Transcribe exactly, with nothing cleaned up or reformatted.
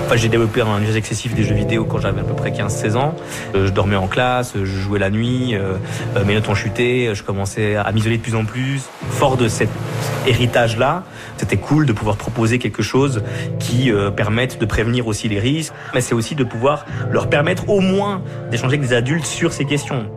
Enfin, j'ai développé un usage excessif des jeux vidéo quand j'avais à peu près quinze seize ans. Je dormais en classe, je jouais la nuit, mes notes ont chuté, je commençais à m'isoler de plus en plus. Fort de cet héritage-là, c'était cool de pouvoir proposer quelque chose qui euh, permette de prévenir aussi les risques, mais c'est aussi de pouvoir leur permettre au moins d'échanger avec des adultes sur ces questions.